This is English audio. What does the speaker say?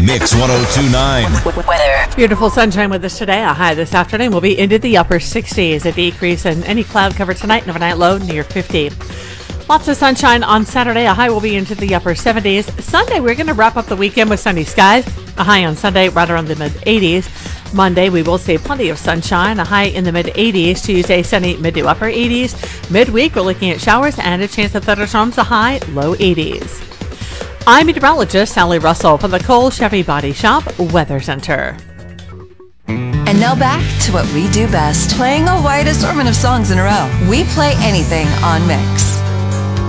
Mix 1029. Weather. Beautiful sunshine with us today. A high this afternoon will be into the upper 60s. A decrease in any cloud cover tonight. And overnight low near 50. Lots of sunshine on Saturday. A high will be into the upper 70s. Sunday, we're going to wrap up the weekend with sunny skies. A high on Sunday right around the mid 80s. Monday, we will see plenty of sunshine. A high in the mid 80s. Tuesday, sunny mid to upper 80s. Midweek, we're looking at showers and a chance of thunderstorms. A high low 80s. I'm meteorologist Sally Russell from the Cole Chevy Body Shop Weather Center. And now back to what we do best, playing a wide assortment of songs in a row. We play anything on Mix.